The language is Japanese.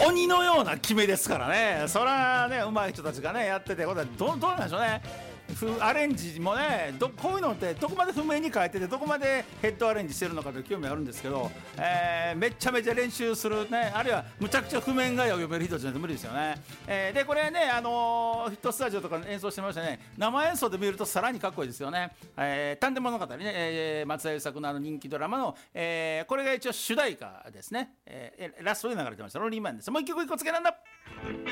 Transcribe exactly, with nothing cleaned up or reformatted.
鬼のような決めですからね。そらね、上手い人たちがねやってて、これどどうなんでしょうね。アレンジもね、どこういうのってどこまで譜面に書いててどこまでヘッドアレンジしてるのかという興味あるんですけど、えー、めちゃめちゃ練習するね、あるいはむちゃくちゃ譜面が読める人じゃないと無理ですよね。えー、でこれね、あのー、ヒットスタジオとか演奏してましたね。生演奏で見るとさらにかっこいいですよね。えー、探偵物語ね、えー、松田優作のあの人気ドラマの、えー、これが一応主題歌ですね。えー、ラストで流れてました。ローリーマンです。もう一曲一個つけなんだ。